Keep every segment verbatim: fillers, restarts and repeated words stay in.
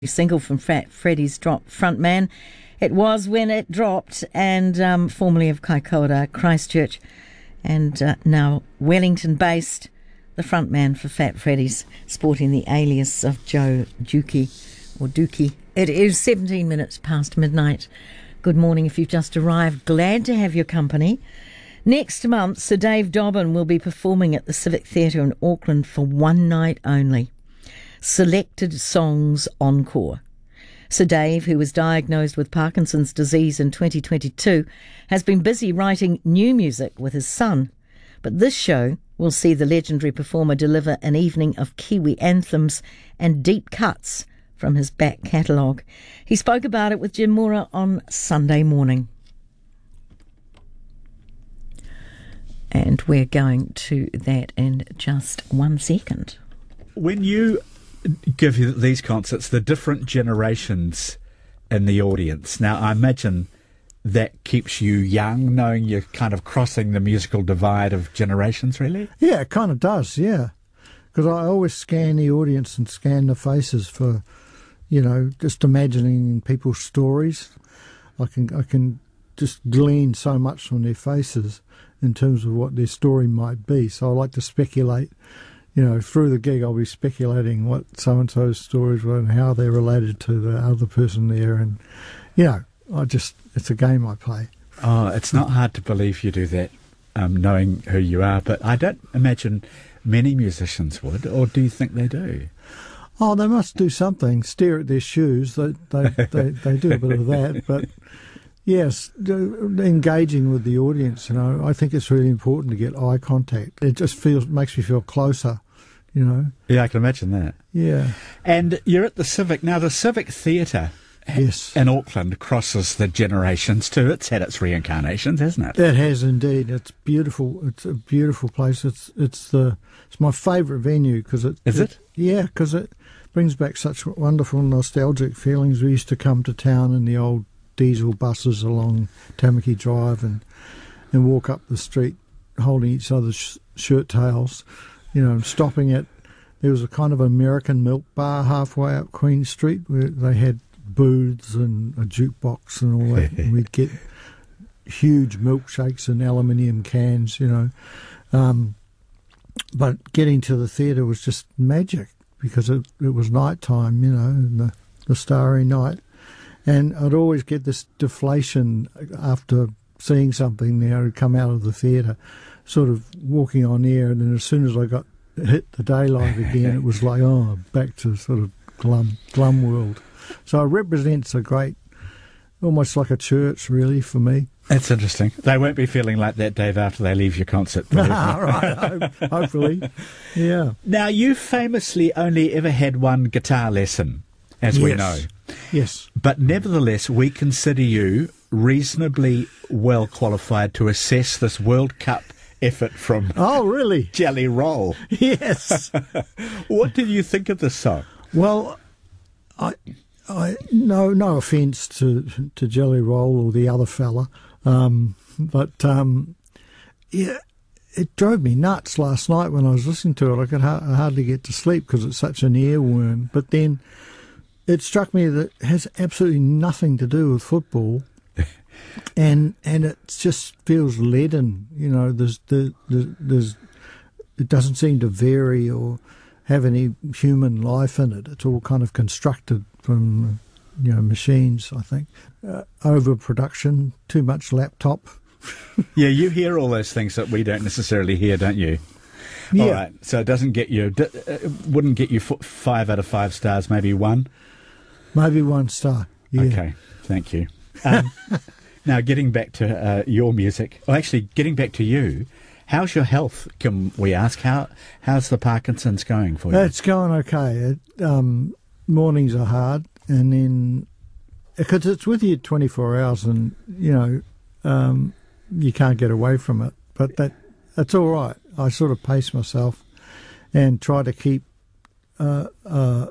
Single from Fat Freddy's drop frontman. It was when it dropped, and um, formerly of Kaikoura, Christchurch, and uh, now Wellington-based, the frontman for Fat Freddy's, sporting the alias of Joe Dookie, or Dookie. It is seventeen minutes past midnight. Good morning if you've just arrived. Glad to have your company. Next month, Sir Dave Dobbyn will be performing at the Civic Theatre in Auckland for one night only. Selected Songs Encore. Sir Dave, who was diagnosed with Parkinson's disease in twenty twenty-two, has been busy writing new music with his son. But this show will see the legendary performer deliver an evening of Kiwi anthems and deep cuts from his back catalogue. He spoke about it with Jim Mora on Sunday morning. And we're going to that in just one second. When you give you these concerts, the different generations in the audience. Now, I imagine that keeps you young, knowing you're kind of crossing the musical divide of generations, really? Yeah, it kind of does, yeah. Because I always scan the audience and scan the faces for, you know, just imagining people's stories. I can, I can just glean so much from their faces in terms of what their story might be. So I like to speculate. You know, through the gig, I'll be speculating what so-and-so's stories were and how they're related to the other person there. And, you know, I just, it's a game I play. Oh, it's not hard to believe you do that, um, knowing who you are. But I don't imagine many musicians would, or do you think they do? Oh, they must do something. Stare at their shoes. They, they, they, they do a bit of that. But, yes, engaging with the audience, you know, I think it's really important to get eye contact. It just feels, makes me feel closer, you know. Yeah, I can imagine that. Yeah. And you're at the Civic. Now, the Civic Theatre yes. in Auckland crosses the generations too. It's had its reincarnations, hasn't it? It has indeed. It's beautiful. It's a beautiful place. It's it's the it's my favourite venue because it... Is it? it yeah, because it brings back such wonderful nostalgic feelings. We used to come to town in the old diesel buses along Tamaki Drive and and walk up the street holding each other's sh- shirt tails, you know, and stopping at, there was a kind of American milk bar halfway up Queen Street where they had booths and a jukebox and all that, and we'd get huge milkshakes in aluminium cans, you know. Um, but getting to the theatre was just magic because it, it was night time, you know, and the, the starry night. And I'd always get this deflation after seeing something there. I'd come out of the theatre, sort of walking on air, and then as soon as I got hit the daylight again, it was like, oh, back to sort of glum, glum world. So it represents a great, almost like a church, really, for me. That's interesting. They won't be feeling like that, Dave, after they leave your concert. Right, hopefully, yeah. Now, you famously only ever had one guitar lesson, as yes. we know. Yes. But nevertheless, we consider you reasonably well qualified to assess this World Cup effort from Oh, really? Jelly Roll. Yes. What did you think of this song? Well, I, I no, no offence to to Jelly Roll or the other fella, um, but um, yeah, it drove me nuts last night when I was listening to it. I could ha- hardly get to sleep because it's such an earworm. But then it struck me that it has absolutely nothing to do with football, and and it just feels leaden. You know, there's the there's it doesn't seem to vary or have any human life in it. It's all kind of constructed from, you know, machines, I think. Uh, overproduction, too much laptop. Yeah, you hear all those things that we don't necessarily hear, don't you? Yeah. All right, so it doesn't get you, it wouldn't get you f- five out of five stars, maybe one? Maybe one star, yeah. Okay, thank you. Um, now, getting back to uh, your music, well, actually, getting back to you, how's your health, can we ask? How How's the Parkinson's going for you? It's going okay. It, um, mornings are hard, and then, because it's with you twenty-four hours and, you know, um, you can't get away from it. But that that's all right. I sort of pace myself and try to keep uh, uh,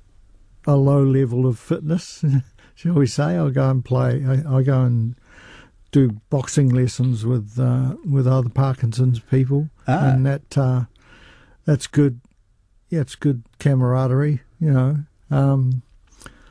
a low level of fitness, shall we say. I'll go and play. I, I go and do boxing lessons with uh, with other Parkinson's people, ah. and that uh, that's good. Yeah, it's good camaraderie, you know. Um,